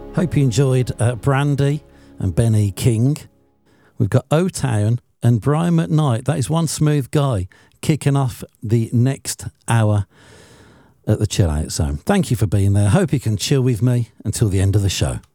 Hope you enjoyed Brandy and Benny King. We've got O-Town and Brian McKnight. That is one smooth guy kicking off the next hour at the Chill Out Zone. Thank you for being there. Hope you can chill with me until the end of the show.